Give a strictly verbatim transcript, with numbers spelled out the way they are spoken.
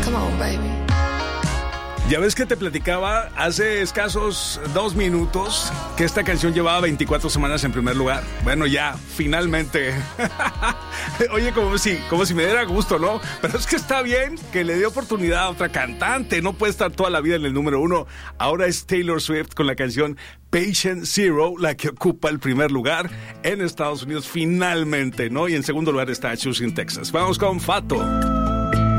Come on, baby. Ya ves que te platicaba hace escasos dos minutos que esta canción llevaba veinticuatro semanas en primer lugar. Bueno, ya, finalmente. Oye, como si, como si me diera gusto, ¿no? Pero es que está bien que le dé oportunidad a otra cantante. No puede estar toda la vida en el número uno. Ahora es Taylor Swift con la canción Patient Zero, la que ocupa el primer lugar en Estados Unidos finalmente, ¿no? Y en segundo lugar está Houston, Texas. Vamos con Fato.